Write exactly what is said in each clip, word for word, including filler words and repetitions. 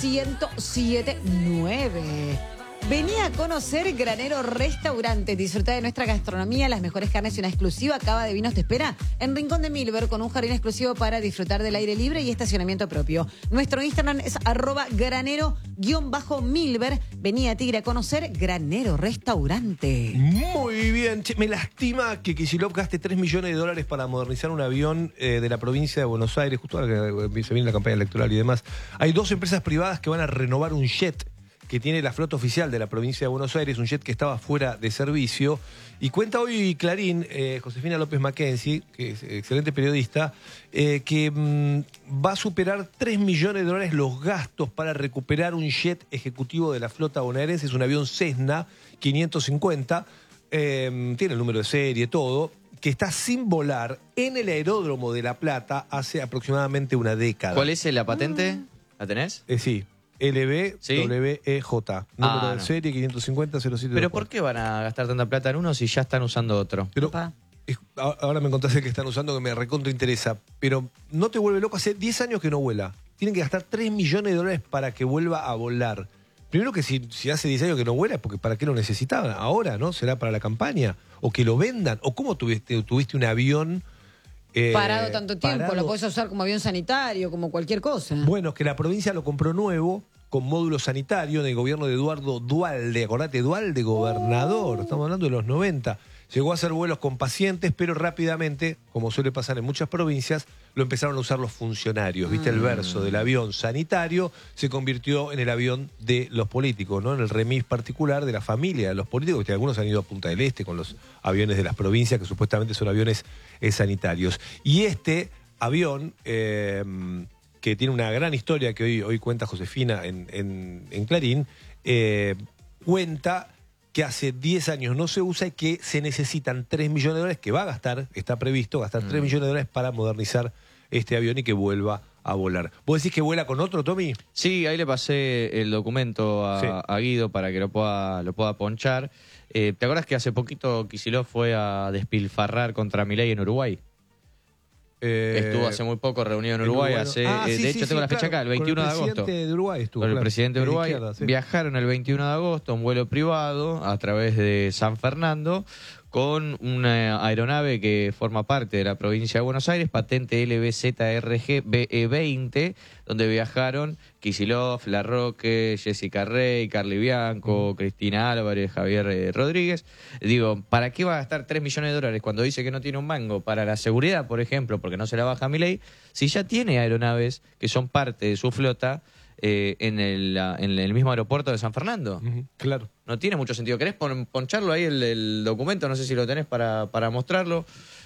ciento siete punto nueve. Vení a conocer Granero Restaurante. Disfruta de nuestra gastronomía, las mejores carnes y una exclusiva cava de vinos te espera en Rincón de Milver, con un jardín exclusivo para disfrutar del aire libre y estacionamiento propio. Nuestro Instagram es arroba granero-milver. Vení a Tigre a conocer Granero Restaurante. Muy bien. Che, me lastima que Kicillof gaste tres millones de dólares para modernizar un avión eh, de la provincia de Buenos Aires, justo ahora que se viene la campaña electoral y demás. Hay dos empresas privadas que van a renovar un jet que tiene la flota oficial de la provincia de Buenos Aires, un jet que estaba fuera de servicio. Y cuenta hoy Clarín, eh, Josefina López Mackenzie, que es excelente periodista, eh, que mmm, va a superar tres millones de dólares los gastos para recuperar un jet ejecutivo de la flota bonaerense. Es un avión Cessna quinientos cincuenta, eh, tiene el número de serie, todo, que está sin volar en el aeródromo de La Plata hace aproximadamente una década. ¿Cuál es la patente? ¿La tenés? Eh, sí. L B W E J, ¿Sí? número ah, de no. serie quinientos cincuenta cero siete. ¿Pero por qué van a gastar tanta plata en uno si ya están usando otro? Pero es, ahora me contaste que están usando, que me recontra interesa, pero no te vuelve loco, hace diez años que no vuela. Tienen que gastar tres millones de dólares para que vuelva a volar. Primero que si, si hace diez años que no vuela, es porque ¿para qué lo necesitaban? Ahora, ¿no? ¿Será para la campaña? ¿O que lo vendan? ¿O cómo tuviste, tuviste un avión Eh, parado tanto tiempo, parado? Lo podés usar como avión sanitario, como cualquier cosa. Bueno, que la provincia lo compró nuevo, con módulo sanitario, en el gobierno de Eduardo Dualde. Acordate, Dualde, gobernador, estamos hablando de los noventa. Llegó a hacer vuelos con pacientes, pero rápidamente, como suele pasar en muchas provincias, lo empezaron a usar los funcionarios. ¿Viste? El verso del avión sanitario se convirtió en el avión de los políticos, ¿no? En el remis particular de la familia de los políticos, que algunos han ido a Punta del Este con los aviones de las provincias, que supuestamente son aviones eh, sanitarios. Y este avión, eh, que tiene una gran historia que hoy, hoy cuenta Josefina en, en, en Clarín, eh, cuenta que hace diez años no se usa y que se necesitan tres millones de dólares, que va a gastar, está previsto gastar mm. tres millones de dólares para modernizar este avión y que vuelva a volar. ¿Vos decís que vuela con otro, Tommy? Sí, ahí le pasé el documento a, sí. a Guido para que lo pueda, lo pueda ponchar. Eh, ¿Te acuerdas que hace poquito Kicillof fue a despilfarrar contra Milei en Uruguay? Eh, estuvo hace muy poco reunido en Uruguay. Hace, ah, eh, sí, de sí, hecho, sí, tengo la fecha claro, acá, el veintiuno de agosto. Con el presidente de Uruguay estuvo. Con el claro, presidente de Uruguay. izquierda, sí. Viajaron el veintiuno de agosto en vuelo privado a través de San Fernando con una aeronave que forma parte de la provincia de Buenos Aires, patente L B Z R G B E veinte, donde viajaron Kicillof, Larroque, Jessica Rey, Carly Bianco, mm. Cristina Álvarez, Javier eh, Rodríguez. Digo, ¿para qué va a gastar tres millones de dólares cuando dice que no tiene un mango para la seguridad, por ejemplo, porque no se la baja Milei, si ya tiene aeronaves que son parte de su flota eh, en, el, en el mismo aeropuerto de San Fernando? Uh-huh, claro. No tiene mucho sentido. ¿Querés pon, poncharlo ahí el, el documento? No sé si lo tenés para, para mostrarlo.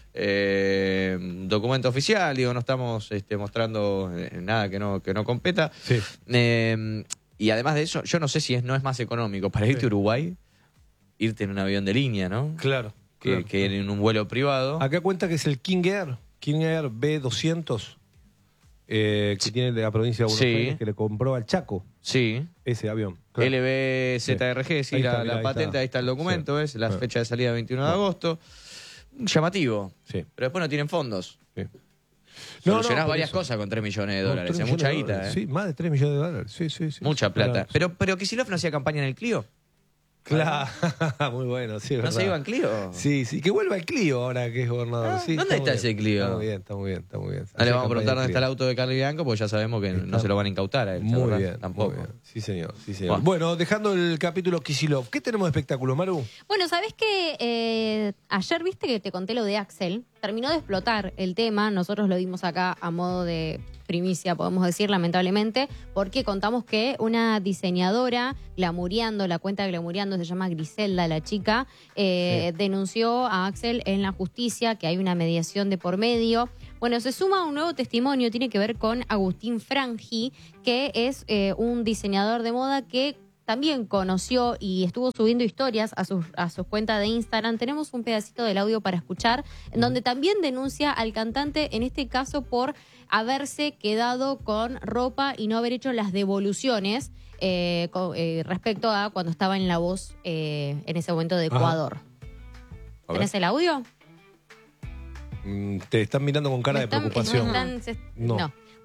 Eh, documento oficial, digo, no estamos este, mostrando eh, nada que no, que no competa. Sí. Eh, y además de eso, yo no sé si es, no es más económico para irte sí. a Uruguay, irte en un avión de línea, ¿no? Claro. Que, claro, que claro. en un vuelo privado. Acá cuenta que es el King Air, King Air B doscientos, eh, que tiene de la provincia de Buenos sí. Aires, que le compró al Chaco. Sí. Ese avión. Claro. L B Z R G, sí, ahí la, está, mirá, la ahí patente, está. ahí está el documento, sí. ¿ves? La sí. fecha de salida veintiuno de agosto. Llamativo. Sí. Pero después no tienen fondos. Sí. No, Solucionás no, varias eso. cosas con tres millones de dólares. Es mucha guita, ¿eh? Sí, más de tres millones de dólares. Sí, sí, sí. Mucha plata. Claro. Pero, pero Kicillof no hacía campaña en el Clio. Claro, muy bueno, sí, es ¿No verdad. se iba en Clio? Sí, sí, que vuelva el Clio ahora que es gobernador. Ah, sí, ¿dónde está, está ese Clio? Está muy bien, está muy bien, está muy bien. No le vamos a preguntar dónde está el auto de Carly Bianco, porque ya sabemos que está. no se lo van a incautar a él. Muy bien, tampoco. Muy bien. Sí, señor, sí, señor. Bueno. bueno, dejando el capítulo Kicillof, ¿qué tenemos de espectáculo, Maru? Bueno, ¿sabés que eh, ayer viste que te conté lo de Axel? Terminó de explotar el tema, nosotros lo dimos acá a modo de primicia, podemos decir, lamentablemente, porque contamos que una diseñadora, Glamureando, la cuenta Glamureando se llama Griselda, la chica, eh, sí. denunció a Axel en la justicia, que hay una mediación de por medio. Bueno, se suma un nuevo testimonio, tiene que ver con Agustín Frangi, que es eh, un diseñador de moda que también conoció y estuvo subiendo historias a sus a sus cuentas de Instagram. Tenemos un pedacito del audio para escuchar, en donde también denuncia al cantante, en este caso por haberse quedado con ropa y no haber hecho las devoluciones eh, con, eh, respecto a cuando estaba en La Voz eh, en ese momento de Ecuador. ¿Tenés el audio? Mm, te están mirando con cara de están, preocupación. Están, se, no. no.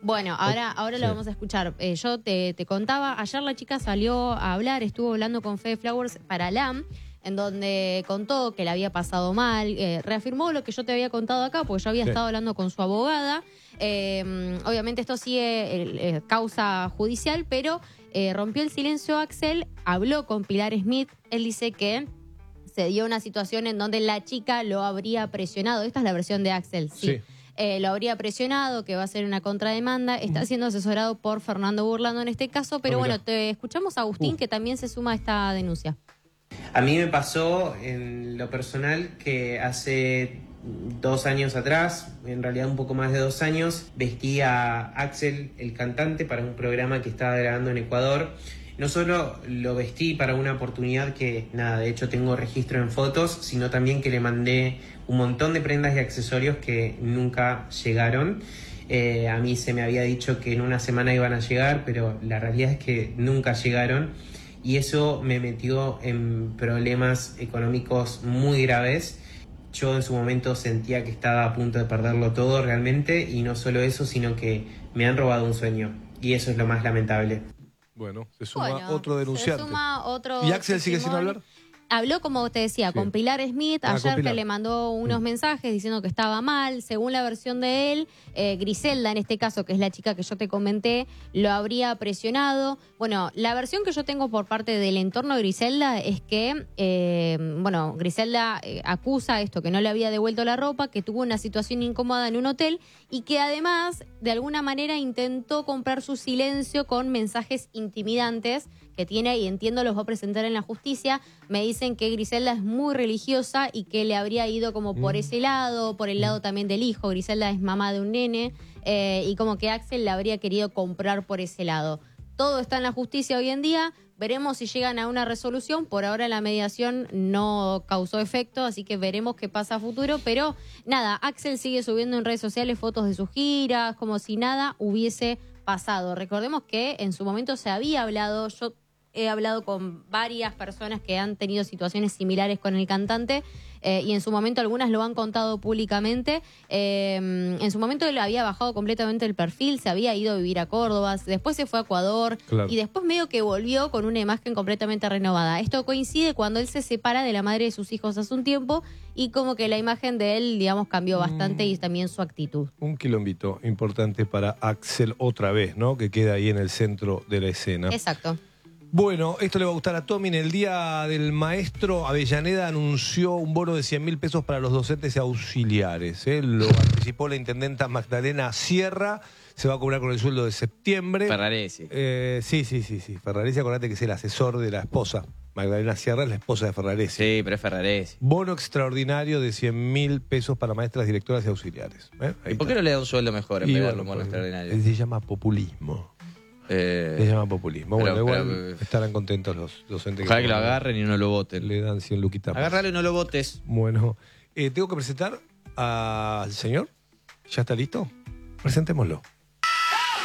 Bueno, ahora, ahora Sí. lo vamos a escuchar. Eh, yo te, te contaba, ayer la chica salió a hablar, estuvo hablando con Fede Flowers para L A M, en donde contó que le había pasado mal, eh, reafirmó lo que yo te había contado acá, porque yo había Sí. estado hablando con su abogada. Eh, obviamente esto sigue eh, eh, causa judicial, pero eh, rompió el silencio Axel, habló con Pilar Smith, él dice que se dio una situación en donde la chica lo habría presionado. Esta es la versión de Axel, sí. Sí. Eh, lo habría presionado, que va a ser una contrademanda. Está siendo asesorado por Fernando Burlando en este caso, pero Ah, mirá. bueno, te escuchamos a Agustín, Uh. que también se suma a esta denuncia. A mí me pasó en lo personal que hace dos años atrás, en realidad un poco más de dos años, vestí a Axel, el cantante, para un programa que estaba grabando en Ecuador. No solo lo vestí para una oportunidad que, nada, de hecho tengo registro en fotos, sino también que le mandé un montón de prendas y accesorios que nunca llegaron. Eh, a mí se me había dicho que en una semana iban a llegar, pero la realidad es que nunca llegaron. Y eso me metió en problemas económicos muy graves. Yo en su momento sentía que estaba a punto de perderlo todo realmente, y no solo eso, sino que me han robado un sueño. Y eso es lo más lamentable. Bueno, se suma Bueno, otro denunciante. Se suma otro ¿Y Axel sigue sin testimonio. hablar? Habló, como te decía, Sí. con Pilar Smith, Ah, ayer con Pilar. que le mandó unos Mm. mensajes diciendo que estaba mal. Según la versión de él, eh, Griselda, en este caso, que es la chica que yo te comenté, lo habría presionado. Bueno, la versión que yo tengo por parte del entorno de Griselda es que, eh, bueno, Griselda eh, acusa esto, que no le había devuelto la ropa, que tuvo una situación incómoda en un hotel y que además, de alguna manera, intentó comprar su silencio con mensajes intimidantes que tiene, y entiendo los va a presentar en la justicia. Me dicen que Griselda es muy religiosa y que le habría ido como por Mm. ese lado, por el lado también del hijo. Griselda es mamá de un nene, eh, y como que Axel la habría querido comprar por ese lado. Todo está en la justicia hoy en día. Veremos si llegan a una resolución. Por ahora la mediación no causó efecto, así que veremos qué pasa a futuro. Pero nada, Axel sigue subiendo en redes sociales fotos de sus giras, como si nada hubiese pasado. Recordemos que en su momento se había hablado, yo he hablado con varias personas que han tenido situaciones similares con el cantante, eh, y en su momento algunas lo han contado públicamente. Eh, en su momento él había bajado completamente el perfil, se había ido a vivir a Córdoba, después se fue a Ecuador, Claro. y después medio que volvió con una imagen completamente renovada. Esto coincide cuando él se separa de la madre de sus hijos hace un tiempo, y como que la imagen de él, digamos, cambió bastante, y también su actitud. Un quilombito importante para Axel otra vez, ¿no? Que queda ahí en el centro de la escena. Exacto. Bueno, esto le va a gustar a Tommy. En el Día del Maestro, Avellaneda anunció un bono de cien mil pesos para los docentes y auxiliares. ¿eh? Lo anticipó la intendenta Magdalena Sierra. Se va a cobrar con el sueldo de septiembre. Ferraresi. Eh, sí, sí, sí, sí. Ferraresi, acordate que es el asesor de la esposa. Magdalena Sierra es la esposa de Ferraresi. Sí, pero es Ferraresi. Bono extraordinario de cien mil pesos para maestras, directoras y auxiliares. ¿eh? Ahí ¿Y por está. qué no le da un sueldo mejor en Y vez de bueno, darle un bono pues, extraordinario? se llama populismo. Eh, Se llama populismo. pero- bueno, igual pero- estarán contentos los docentes. Ojalá que lo agarren y no lo voten. Le dan cien luquitas más. Agárralo y no lo votes. Bueno, eh, tengo que presentar al señor. ¿Ya está listo? Presentémoslo.